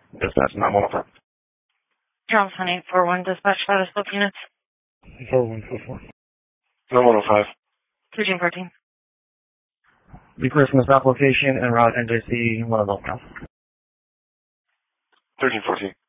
Dispatch 915. Johnson 841, dispatch status both units. 4144. 9105. 1314. Be clear from the stop location and route NJC 1 of now. 1314.